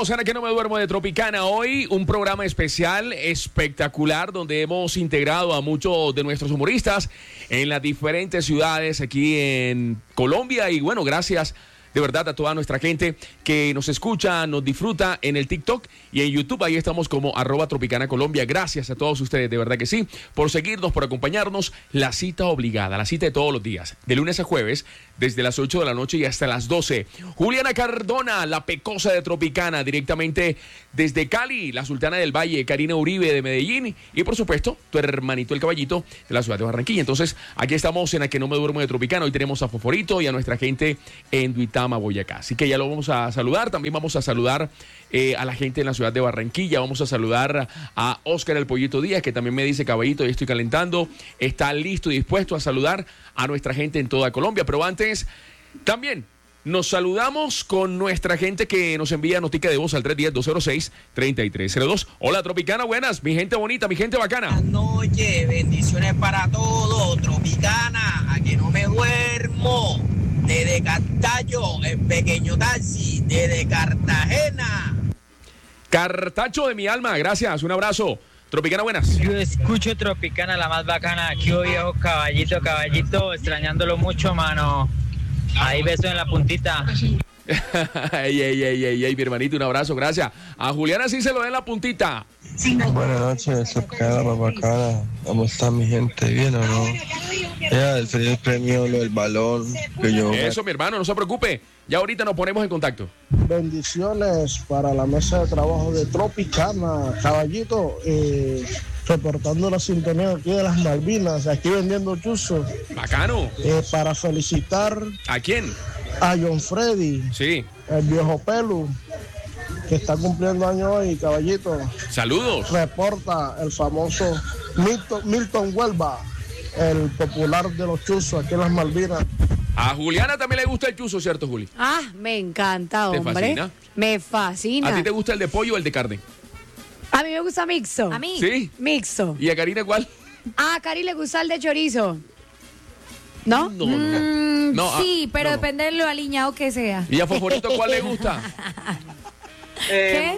Seguimos en Que No Me Duermo de Tropicana. Hoy un programa especial, espectacular, donde hemos integrado a muchos de nuestros humoristas en las diferentes ciudades aquí en Colombia. Y bueno, gracias de verdad a toda nuestra gente que nos escucha, nos disfruta en el TikTok y en YouTube. Ahí estamos como @TropicanaColombia. Gracias a todos ustedes, de verdad que sí, por seguirnos, por acompañarnos. La cita obligada, la cita de todos los días, de lunes a jueves, desde las 8 de la noche y hasta las 12. Juliana Cardona, la pecosa de Tropicana, directamente desde Cali, la Sultana del Valle, Karina Uribe de Medellín y por supuesto, tu hermanito el Caballito de la ciudad de Barranquilla. Entonces, aquí estamos en A Que No Me Duermo de Tropicana. Hoy tenemos a Foforito y a nuestra gente en Duitama, Boyacá. Así que ya lo vamos a saludar. También vamos a saludar a la gente en la ciudad de Barranquilla. Vamos a saludar a Oscar el Pollito Díaz, que también me dice: Caballito, ya estoy calentando. Está listo y dispuesto a saludar a nuestra gente en toda Colombia. Pero antes, también nos saludamos con nuestra gente que nos envía notica de voz al 310-206-3302. Hola, Tropicana, buenas, mi gente bonita, mi gente bacana. Buenas noches, bendiciones para todos, Tropicana, a que no me duermo. Desde Cartacho, el pequeño taxi, desde Cartagena. Cartacho de mi alma, gracias, un abrazo. Tropicana, buenas. Yo escucho Tropicana, la más bacana. Aquí hoy viejo caballito, extrañándolo mucho, mano. Ahí beso en la puntita. Ey, mi hermanito, un abrazo, gracias. A Juliana sí se lo da en la puntita. Buenas noches, Tropicana, más bacana. ¿Cómo está mi gente? ¿Bien o no? Ya, el feliz premio, lo del balón. Que yo... Eso, mi hermano, no se preocupe. Ya ahorita nos ponemos en contacto. Bendiciones para la mesa de trabajo de Tropicana, Caballito, reportando la sintonía aquí de las Malvinas, aquí vendiendo chuzos. Bacano. Para felicitar. ¿A quién? A John Freddy. Sí. El viejo Pelu, que está cumpliendo años hoy, Caballito. Saludos. Reporta el famoso Milton Huelva, el popular de los chuzos aquí en las Malvinas. A Juliana también le gusta el chuzo, ¿cierto, Juli? Ah, me encanta, hombre. ¿Te fascina? Me fascina. ¿A ti te gusta el de pollo o el de carne? A mí me gusta mixto. A mí. ¿Sí? Mixto. ¿Y a Karina cuál? Ah, a Cari le gusta el de chorizo. ¿No? No, Sí, pero depende de lo aliñado que sea. ¿Y a Foforito cuál le gusta? ¿Qué?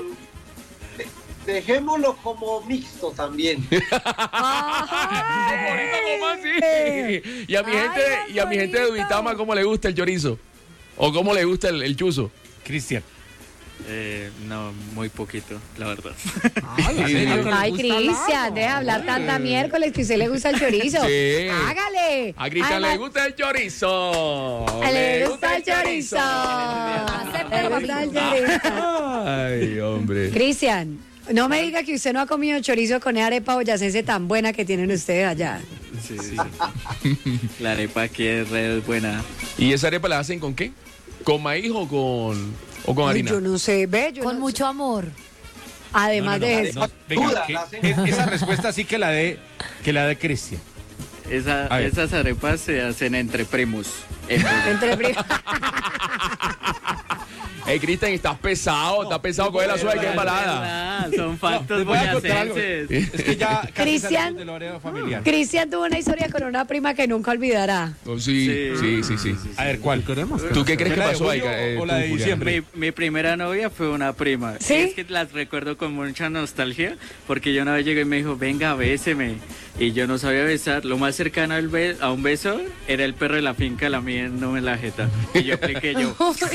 Dejémoslo como mixto también. Foforito, ¿cómo así? Y a mi gente, y a mi gente de Duitama, ¿cómo le gusta el chorizo? ¿O cómo le gusta el chuzo? Cristian. No, muy poquito, la verdad. Ay, Cristian, deja hablar tanta miércoles que a usted le gusta el chorizo. Sí. Hágale. A Cristian le gusta el chorizo. Le gusta el chorizo. Le gusta el chorizo. Ay, hombre. Cristian, no me diga que usted no ha comido chorizo con esa arepa boyacense tan buena que tienen ustedes allá. Sí. La arepa aquí es re buena. ¿Y esa arepa la hacen con qué? ¿Con maíz o con harina? Yo no sé, ve. Con mucho amor. Además de eso. Venga, esa respuesta sí que la de Cristian. Esas arepas se hacen entre primos. Entre primos. Hey, Cristian, estás pesado con la suave que es embalada. Son factos boyacenses. Es que ya Cristian, Cristian tuvo una historia con una prima que nunca olvidará. Oh, sí. A ver, ¿cuál? ¿Tú qué crees que pasó ahí? ¿O la de diciembre? Mi primera novia fue una prima. ¿Sí? Es que las recuerdo con mucha nostalgia, porque yo una vez llegué y me dijo, venga, béseme. Y yo no sabía besar. Lo más cercano a un beso era el perro de la finca, la mía no en la jeta. Y yo apliqué yo.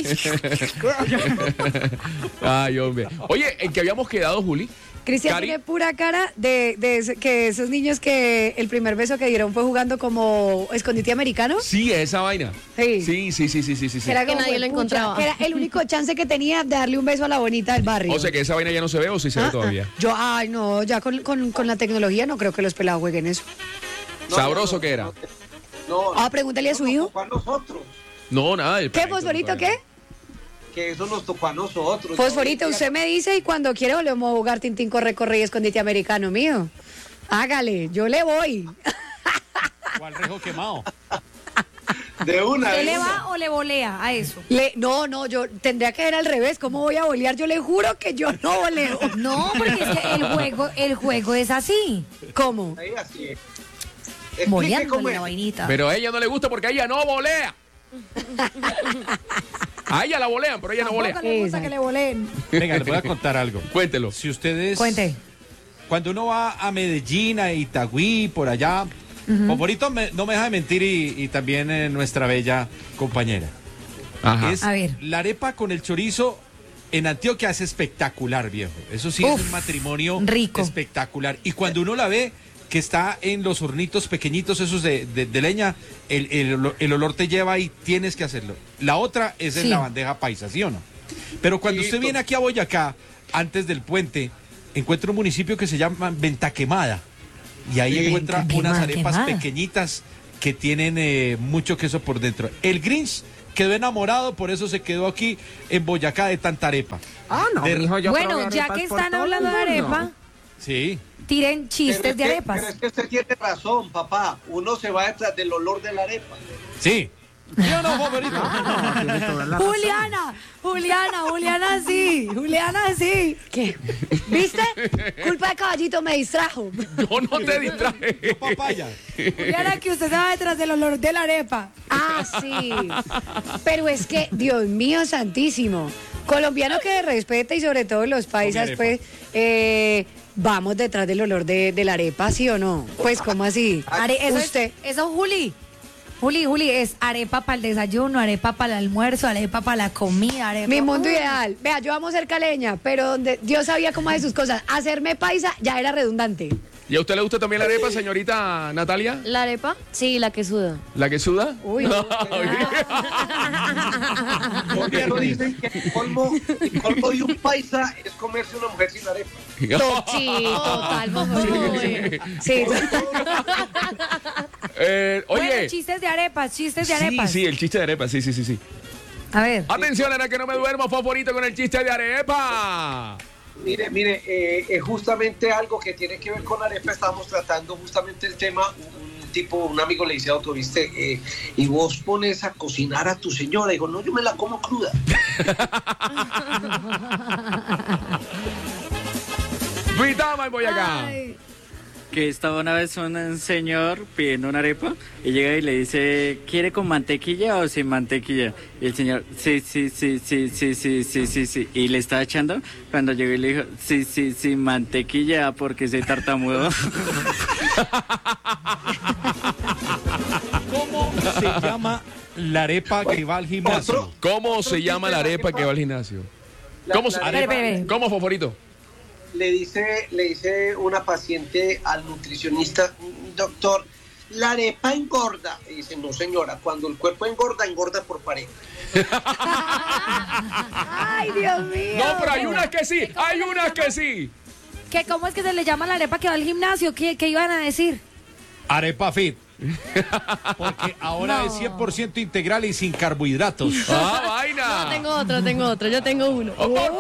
Ay, hombre. Oye, ¿en qué habíamos quedado, Juli? Cristian Cari. tiene pura cara de que esos niños que el primer beso que dieron fue jugando como escondite americano. Sí, esa vaina. Sí. Sí. Era Que como, nadie lo pucha, encontraba. que era el único chance que tenía de darle un beso a la bonita del barrio. O sea que esa vaina ya no se ve o sí se ve todavía. No, ya con la tecnología no creo que los pelados jueguen eso. ¿Sabroso que era? No, Pregúntale a su hijo. a nosotros. No, nada. ¿Qué, Fosforito, qué? Que eso nos tocó a nosotros. Fosforito, usted me dice y cuando quiere volvemos a jugar Tintín, corre y escondite americano mío. Hágale, yo le voy. ¿Cuál rejo quemado? De una. ¿Usted le va o le volea a eso? No, yo tendría que ser al revés. ¿Cómo voy a bolear? Yo le juro que yo no voleo. No, porque es que el juego es así. ¿Cómo? Ahí así es. Boleándole la vainita. Pero a ella no le gusta porque a ella no volea. A ella la bolean, pero ella no volea. Tampoco le gusta que le voleen. Venga, les voy a contar algo. Cuéntelo. Si ustedes... Cuente. Cuando uno va a Medellín, a Itagüí, por allá, Favorito no me deja de mentir y también nuestra bella compañera. Ajá. A ver. La arepa con el chorizo en Antioquia es espectacular, viejo. Eso sí es un matrimonio rico, espectacular. Y cuando uno la ve, que está en los hornitos pequeñitos esos de leña, el olor te lleva y tienes que hacerlo. La otra es en la bandeja paisa, ¿sí o no? Pero cuando usted viene aquí a Boyacá, antes del puente, encuentra un municipio que se llama Ventaquemada. Y ahí encuentra unas arepas pequeñitas que tienen mucho queso por dentro. El Grinch quedó enamorado, por eso se quedó aquí en Boyacá de tanta arepa. Ah, no, mijo, yo bueno, ya que están hablando de arepa, sí, tiren chistes de arepas. Pero es que usted tiene razón, papá. Uno se va detrás del olor de la arepa. Sí. Yo no, favorito. Juliana sí. ¿Qué? ¿Viste? Culpa de Caballito me distrajo. Yo no te distraje. Yo papaya. Juliana, que usted se va detrás del olor de la arepa. Ah, sí. Pero es que, Dios mío santísimo, colombiano que respeta y sobre todo los paisas, pues, vamos detrás del olor de la arepa, ¿sí o no? Pues, ¿cómo así? Eso, Juli, es arepa para el desayuno, arepa para el almuerzo, arepa para la comida, arepa. Mi mundo ideal. Vea, yo amo ser caleña, pero donde Dios sabía cómo hacer sus cosas. Hacerme paisa ya era redundante. ¿Y a usted le gusta también la arepa, señorita Natalia? ¿La arepa? Sí, la que suda. ¿La que suda? Uy. Porque dicen que el colmo de un paisa es comerse una mujer sin arepa. Total, sí. Oye. Bueno, chistes de arepas. Sí, el chiste de arepa, sí. A ver. Atención, era que no me duermo, favorito con el chiste de arepa. Mire, es justamente algo que tiene que ver con arepa. Estábamos tratando justamente el tema. Un amigo le dice a otro, ¿viste? Y vos pones a cocinar a tu señora. Digo, no, yo me la como cruda. Vitama y Boyacá. Que estaba una vez un señor pidiendo una arepa y llega y le dice, ¿quiere con mantequilla o sin mantequilla? Y el señor, sí. Y le estaba echando cuando llegó y le dijo, sí, sin mantequilla porque soy tartamudo. ¿Cómo se llama la arepa que va al gimnasio? ¿Cómo se llama la arepa que va al gimnasio? ¿Cómo, favorito? Le dice una paciente al nutricionista, doctor, la arepa engorda. Y dice, no señora, cuando el cuerpo engorda por pareja. Ay, Dios mío. No, pero hay unas que sí. ¿Cómo es que se le llama la arepa que va al gimnasio? ¿Qué iban a decir? Arepa fit. Porque ahora es 100% integral y sin carbohidratos. ¡Vaina! No, tengo otro. Yo tengo uno.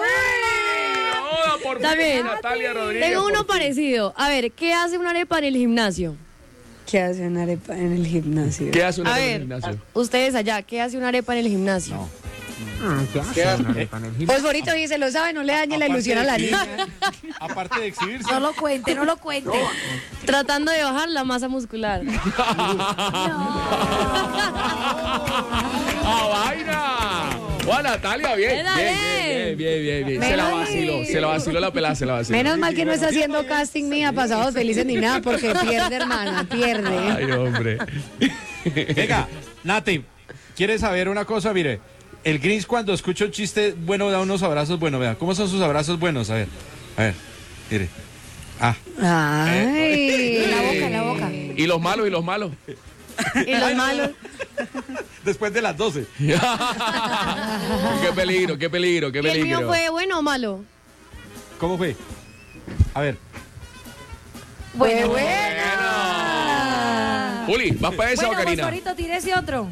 Por Está bien. Natalia Rodríguez. Tengo uno parecido. A ver, ¿qué hace una arepa en el gimnasio? ¿Qué hace una arepa en el gimnasio? Ustedes allá, ¿qué hace una arepa en el gimnasio? No. ¿Qué hace una arepa en el gimnasio? Fosforito dice, lo sabe, no le dañe la ilusión a la niña. Aparte de exhibirse. No lo cuente. Tratando de bajar la masa muscular. ¡Vaina! ¡Hola, Natalia! Bien. Se la vaciló la pelada, Menos mal que no está haciendo casting mía, pasados felices ni nada, porque pierde, hermana, pierde. Ay, hombre. Venga, Nati, ¿quieres saber una cosa? Mire, el Grinch cuando escucha un chiste bueno da unos abrazos buenos. Vea, ¿cómo son sus abrazos buenos? A ver, mire. Ay. La boca. ¿Y los malos? ¿Y los malos? Después de las 12. Qué peligro. ¿Y el mío fue bueno o malo? ¿Cómo fue? A ver. Bueno. Juli, ¿vas para esa o Karina? Fosforito, tire ese otro.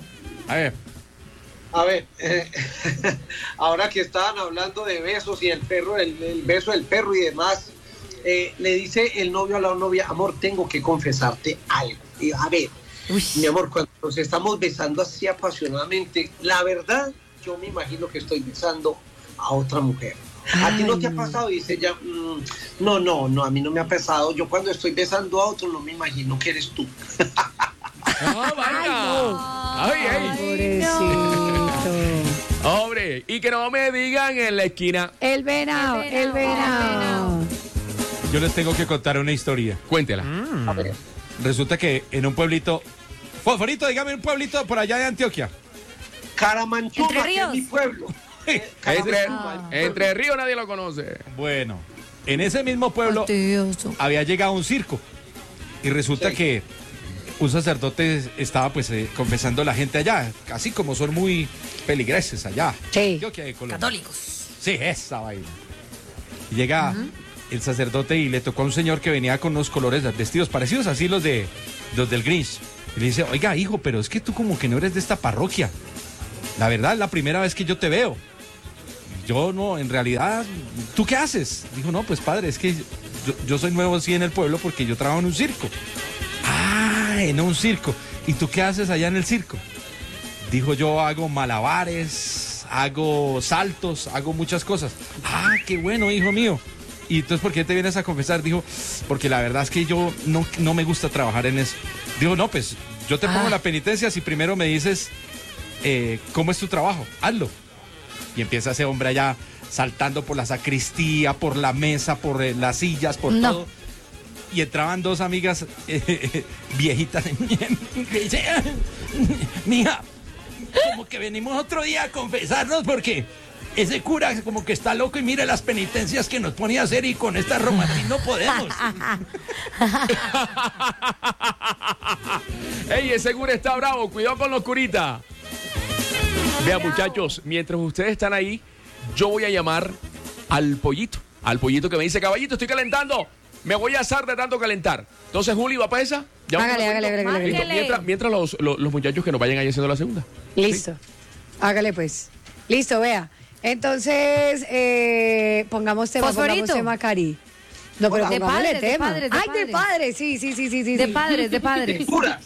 A ver, ahora que estaban hablando de besos y el perro, el beso del perro y demás, le dice el novio a la novia, amor, tengo que confesarte algo. Y, a ver, mi amor, cuando nos estamos besando así apasionadamente, la verdad, yo me imagino que estoy besando a otra mujer. ¿A ti no te ha pasado? Dice ella, no, a mí no me ha pasado. Yo cuando estoy besando a otro no me imagino que eres tú. ¡Vaya! ¡Ay! Pobrecito. Hombre, y que no me digan en la esquina. El venado. Yo les tengo que contar una historia. Cuéntela. A ver. Resulta que en un pueblito... Fosforito, dígame un pueblito por allá de Antioquia. Caramanchuma, Entre que es Ríos. mi pueblo. Entre Río nadie lo conoce. Bueno, en ese mismo pueblo había llegado un circo. Y resulta que un sacerdote estaba pues confesando a la gente allá, así como son muy peligreses allá. Sí. Antioquia de Colombia. Católicos. Sí, esa vaina. Y llega el sacerdote y le tocó a un señor que venía con unos colores, vestidos parecidos así los del Grinch. Y le dice, oiga, hijo, pero es que tú como que no eres de esta parroquia. La verdad, es la primera vez que yo te veo. Yo no, en realidad, ¿tú qué haces? Dijo, no, pues padre, es que yo soy nuevo así en el pueblo porque yo trabajo en un circo. Ah, en un circo. ¿Y tú qué haces allá en el circo? Dijo, yo hago malabares, hago saltos, hago muchas cosas. Ah, qué bueno, hijo mío. Y entonces, ¿por qué te vienes a confesar? Dijo, porque la verdad es que yo no me gusta trabajar en eso. Dijo, no, pues yo te pongo la penitencia si primero me dices cómo es tu trabajo. Hazlo. Y empieza ese hombre allá saltando por la sacristía, por la mesa, por las sillas, por todo. Y entraban dos amigas viejitas. Mija, como que venimos otro día a confesarnos porque ese cura como que está loco y mire las penitencias que nos pone a hacer y con esta romatín no podemos. Ey, ese cura está bravo, cuidado con los curitas. Vean, muchachos, mientras ustedes están ahí, yo voy a llamar al pollito que me dice, caballito, estoy calentando, me voy a asar de tanto calentar. Entonces, Juli, ¿va para esa? Hágale. Listo. Mientras los muchachos que nos vayan ahí haciendo la segunda. Listo. ¿Sí? Hágale pues. Listo, vea. Entonces, pongamos tema Cari. No, pero pongámosle tema. De padres, sí. De padres. De curas.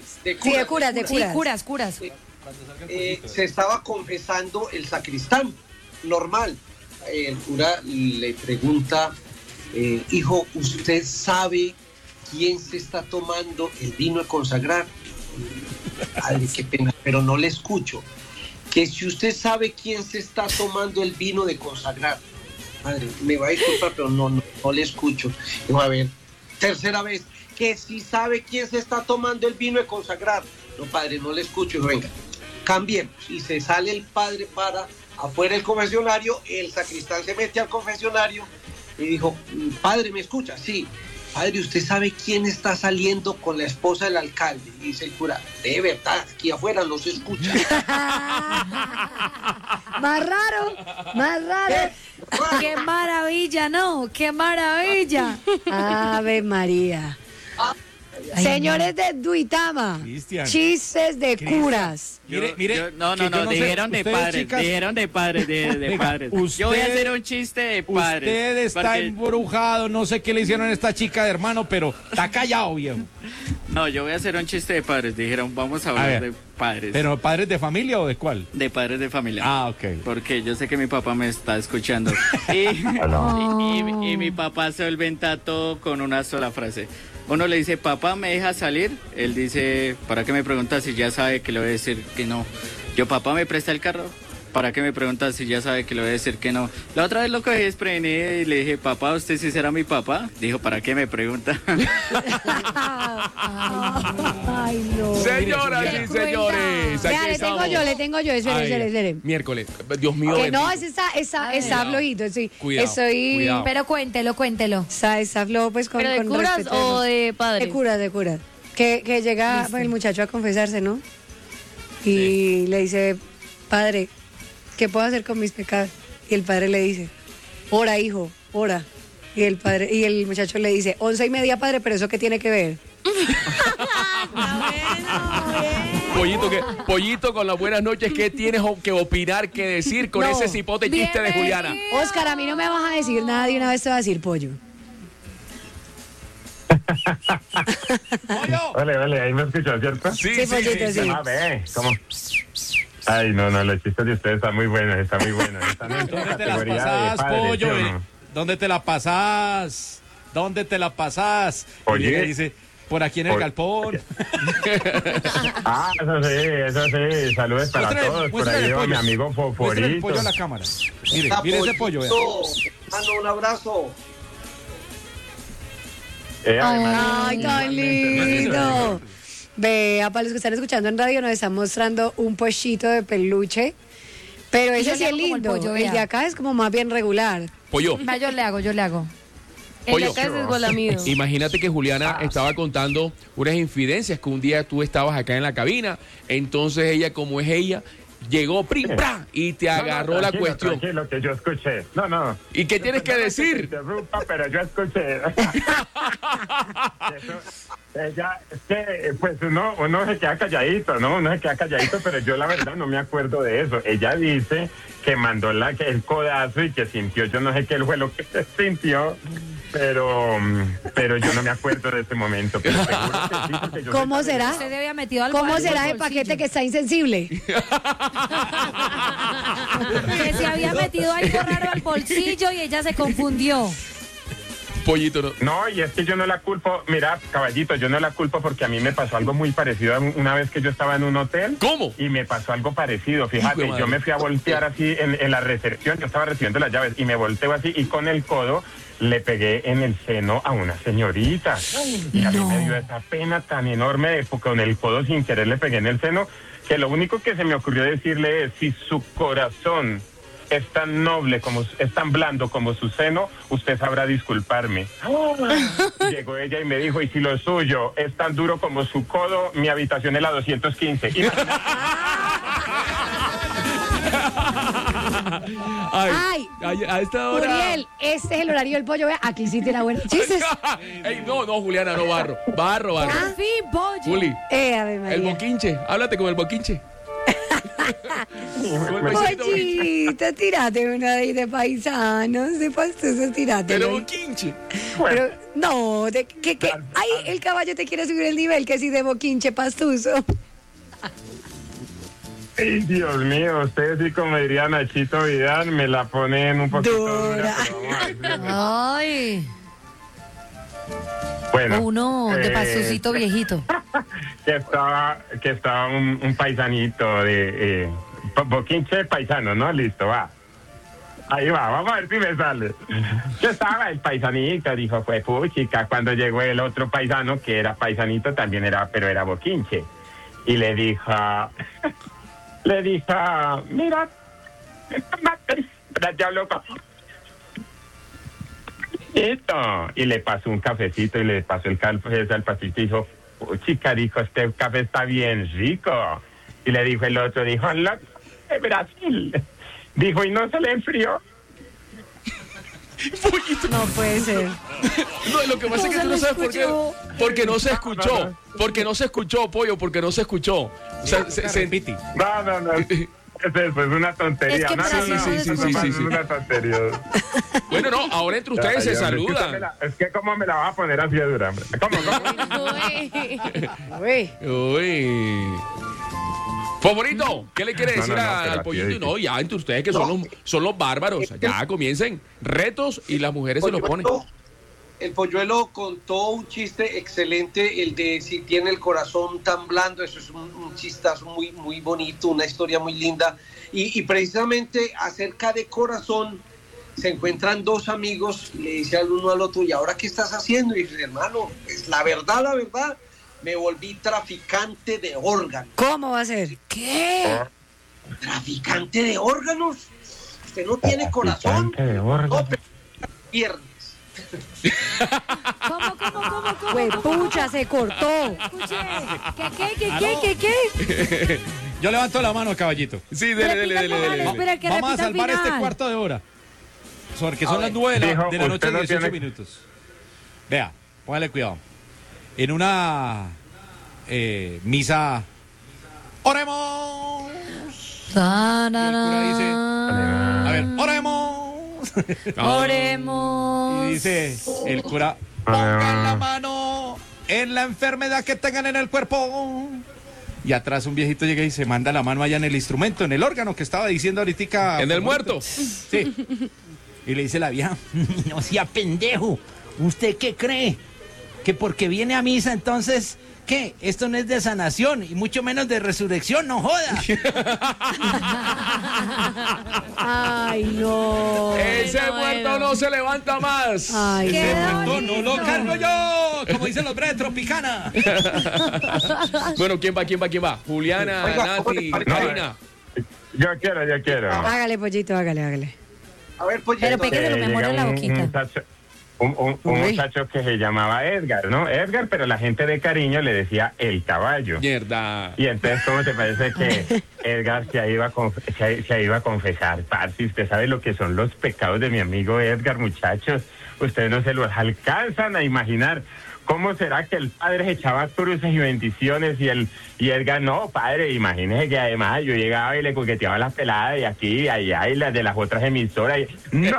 Curas. Se estaba confesando el sacristán, normal. El cura le pregunta, hijo, ¿usted sabe quién se está tomando el vino de consagrar? Ay, qué pena, pero no le escucho. Que si usted sabe quién se está tomando el vino de consagrar. Madre, me va a disculpar, pero no le escucho. Digo, a ver, tercera vez, que si sabe quién se está tomando el vino de consagrar. No, padre, no le escucho. Digo, venga, cambiemos. Y se sale el padre para afuera del confesionario, el sacristán se mete al confesionario y dijo, padre, ¿me escucha? Sí. Padre, ¿usted sabe quién está saliendo con la esposa del alcalde? Y dice el cura, de verdad, aquí afuera no se escucha. Más raro. ¡Qué maravilla, no! ¡Qué maravilla! Ave María. Señores de Duitama, Cristian. Chistes de curas. Mire, no, dijeron de padres, dijeron de padres, de padres. Yo voy a hacer un chiste de padres. Usted está embrujado, no sé qué le hicieron a esta chica de hermano, pero está callado, viejo. No, yo voy a hacer un chiste de padres, dijeron, vamos a hablar de padres. ¿Pero padres de familia o de cuál? De padres de familia. Ah, ok. Porque yo sé que mi papá me está escuchando. Y mi papá solventa todo con una sola frase. Uno le dice, papá, ¿me deja salir? Él dice, ¿para qué me pregunta si ya sabe que le voy a decir que no? Yo, papá, ¿me presta el carro? ¿Para qué me pregunta si ya sabe que le voy a decir que no? La otra vez lo cogí desprevenido y le dije, papá, ¿usted sí será mi papá? Dijo, ¿para qué me pregunta? Ay, no. Señoras y señores, vea, le tengo yo, espere. Miércoles, Dios mío. Que no, está flojito, sí. Cuidado. Pero cuéntelo. Está flojo, pues con ¿Pero de curas respeto, o de padres? De curas. Que llega el muchacho a confesarse, ¿no? Y le dice, padre, ¿qué puedo hacer con mis pecados? Y el padre le dice, ora, hijo, ora. Y el muchacho le dice, 11:30, padre, pero ¿eso qué tiene que ver? Pollito, con las buenas noches, ¿qué tienes que opinar, que decir con ese cipote chiste de Juliana? Oscar, a mí no me vas a decir nada, de una vez te voy a decir pollo. Vale, ahí me escuchó, ¿cierto? Sí, pollito, sí. A ver, ¿cómo? Ay, no, los chistes de ustedes están muy buenos, Están en ¿Dónde te las pasás, pollo? ¿Dónde te la pasás? Oye. Y le dice, Por aquí en el galpón. Eso sí. Saludos para todos. Por ahí va mi amigo Foforito. Muestre el pollo a la cámara. Mire ese pollo, vea. Mano, un abrazo. Ay, tan lindo. Vea, para los que están escuchando en radio, nos están mostrando un pollito de peluche. Pero ese sí es lindo. El de acá es como más bien regular. Pollo. Yo le hago. El de acá es desgolamido. Imagínate que Juliana estaba contando unas infidencias que un día tú estabas acá en la cabina, entonces ella, como es ella, llegó y te agarró la cuestión. Tranquilo, que yo escuché. No. ¿Y qué tienes que decir? Pero yo escuché. Ella, es que, pues uno se queda calladito, ¿no? Uno se queda calladito, pero yo la verdad no me acuerdo de eso. Ella dice que mandó el codazo y que sintió, yo no sé qué fue lo que sintió, pero yo no me acuerdo de ese momento. Pero seguro que sí, porque yo ¿Cómo será? Usted se había metido algo. ¿Cómo será el paquete que está insensible? Que se había metido algo raro al bolsillo y ella se confundió. Pollito, no. No, y es que yo no la culpo, mira, caballito, yo no la culpo porque a mí me pasó algo muy parecido una vez que yo estaba en un hotel. ¿Cómo? Y me pasó algo parecido, fíjate, yo me fui a voltear así en la recepción, yo estaba recibiendo las llaves y me volteo así y con el codo le pegué en el seno a una señorita. Y a mí me dio esa pena tan enorme porque con el codo sin querer le pegué en el seno, que lo único que se me ocurrió decirle es, si su corazón es tan noble, es tan blando como su seno, usted sabrá disculparme. Llegó ella y me dijo, y si lo suyo es tan duro como su codo, mi habitación es la 215. Ay, a esta hora. Uriel, este es el horario del pollo. Vea, aquí sí tiene buenos chistes. Ey, no, Juliana, no barro. Barro. Por fin, pollo. Juli, Ave María. el boquinche. Háblate con el boquinche. Pollito, tírate una de paisanos, de pastosos, tírate. Pero boquinche. Pero, no, ay, el caballo te quiere subir el nivel, que sí de boquinche pastuso. Ay, Dios mío, ustedes sí, como diría Nachito Vidal, me la ponen un poquito dura. Ay. Bueno, uno de pastucito viejito. que estaba un paisanito de boquinche paisano, ¿no? Listo, va. Ahí va, vamos a ver si me sale. Que estaba el paisanito, dijo, fue puchica, cuando llegó el otro paisano, que era paisanito, también era, pero era boquinche. Y le dijo, mira, ya loco. Y le pasó un cafecito y le pasó el café al pasito y dijo, chica, dijo, este café está bien rico. Y le dijo el otro, dijo, la de Brasil. Dijo, y no se le enfrió. No puede ser. No, lo que pasa es que tú no sabes por qué. Porque no se escuchó. Porque no se escuchó, pollo, porque no se escuchó. O sea, No. Es una tontería. Es que Es una tontería. Bueno, no, ahora entre ustedes se saludan. Es que cómo me la vas a poner así de dura, hombre. Uy. Favorito, ¿qué le quiere decir al pollito? No, ya entre ustedes que son los bárbaros. Ya comiencen retos y las mujeres se los ponen. El polluelo contó un chiste excelente, el de si tiene el corazón tan blando. Eso es un chistazo muy, muy bonito, una historia muy linda. Y precisamente acerca de corazón, se encuentran dos amigos y le dice al uno al otro, ¿y ahora qué estás haciendo? Y dice, hermano, pues la verdad, me volví traficante de órganos. ¿Cómo va a ser? ¿Qué? ¿Traficante de órganos? ¿Usted no tiene corazón? Traficante de órganos. No, pero piernas. ¿Cómo? Pues pucha, se cortó. Escuche, ¿qué? Yo levanto la mano, caballito. Sí, dele. Espera, que vamos a repita salvar al final. este cuarto de hora. Porque son las 9 de la noche, 18 minutos. Vea, póngale cuidado. En una misa, ¡oremos! Y el cura dice, a ver, ¡oremos! Oremos. Y dice el cura, pongan la mano en la enfermedad que tengan en el cuerpo. Y atrás un viejito llega y se manda la mano allá en el instrumento, en el órgano que estaba diciendo ahorita. ¿En el muerto? Sí. Y le dice la vieja, no sea pendejo, ¿usted qué cree? que porque viene a misa, entonces, ¿qué? Esto no es de sanación y mucho menos de resurrección, no joda. Ay, no. Ese muerto no se levanta más. Ay, Ese muerto no lo cargo yo, como dicen los breves Tropicana. Bueno, ¿quién va? Juliana, Nati, Karina. Yo quiero. Hágale, pollito, hágale. A ver, pollito. Pero pégale, me muero en la boquita. Un muchacho que se llamaba Edgar, ¿no? Edgar, pero la gente de cariño le decía el caballo. Mierda. Y entonces, ¿cómo te parece que Edgar se iba a confesar? Parce, usted sabe lo que son los pecados de mi amigo Edgar, muchachos. Ustedes no se los alcanzan a imaginar. ¿Cómo será que el padre se echaba cruces y bendiciones y Edgar, no, padre, imagínese que además yo llegaba y le coqueteaba las peladas de aquí, de allá y las de las otras emisoras? No,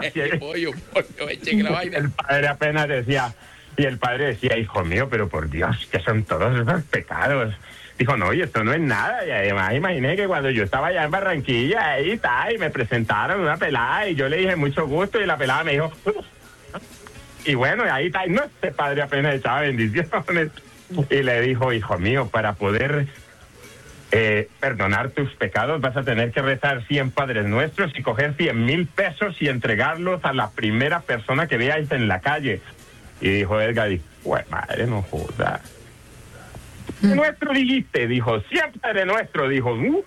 el padre apenas decía, y el padre decía, hijo mío, pero por Dios, que son todos esos pecados. Dijo, no, y esto no es nada, y además imagínese que cuando yo estaba allá en Barranquilla, ahí está, y me presentaron una pelada, y yo le dije mucho gusto, y la pelada me dijo... Y bueno, ahí está, no, este padre apenas echaba bendiciones. Y le dijo, hijo mío, para poder perdonar tus pecados vas a tener que rezar 100 Padres Nuestros y coger 100,000 pesos y entregarlos a la primera persona que veáis en la calle. Y dijo Edgar, madre, no joda. Nuestro dijiste, dijo, 100 Padre Nuestro, dijo,